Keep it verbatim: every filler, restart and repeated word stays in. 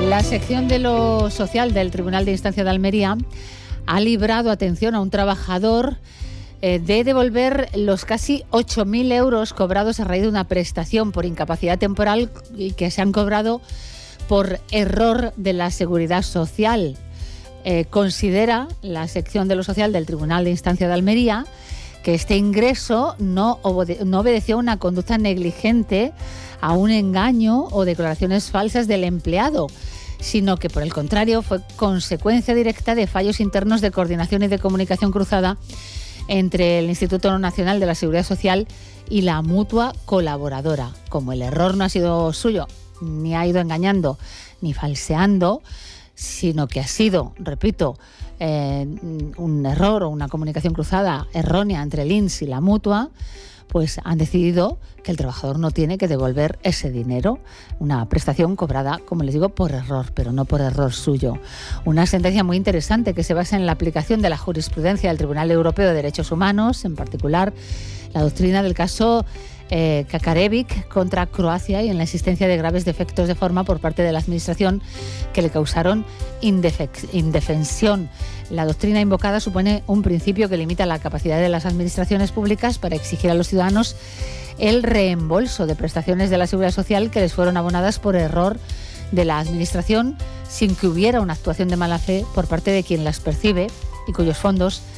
La sección de lo social del Tribunal de Instancia de Almería ha librado, atención, a un trabajador eh, de devolver los casi ocho mil euros cobrados a raíz de una prestación por incapacidad temporal y que se han cobrado por error de la Seguridad Social. Eh, considera la sección de lo social del Tribunal de Instancia de Almería que este ingreso no, obede- no obedeció a una conducta negligente, a un engaño o declaraciones falsas del empleado, sino que por el contrario fue consecuencia directa de fallos internos de coordinación y de comunicación cruzada entre el Instituto Nacional de la Seguridad Social y la mutua colaboradora. Como el error no ha sido suyo, ni ha ido engañando ni falseando, sino que ha sido, repito, eh, un error o una comunicación cruzada errónea entre el I N S S y la mutua, pues han decidido que el trabajador no tiene que devolver ese dinero, una prestación cobrada, como les digo, por error, pero no por error suyo. Una sentencia muy interesante que se basa en la aplicación de la jurisprudencia del Tribunal Europeo de Derechos Humanos, en particular la doctrina del caso eh, Kakarevic contra Croacia, y en la existencia de graves defectos de forma por parte de la Administración que le causaron indefec- indefensión. La doctrina invocada supone un principio que limita la capacidad de las administraciones públicas para exigir a los ciudadanos el reembolso de prestaciones de la Seguridad Social que les fueron abonadas por error de la Administración, sin que hubiera una actuación de mala fe por parte de quien las percibe y cuyos fondos